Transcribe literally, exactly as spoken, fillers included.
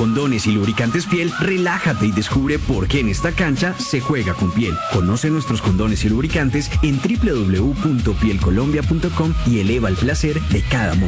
Condones y lubricantes Piel, relájate y descubre por qué en esta cancha se juega con piel. Conoce nuestros condones y lubricantes en doble u doble u doble u punto piel colombia punto com y eleva el placer de cada momento.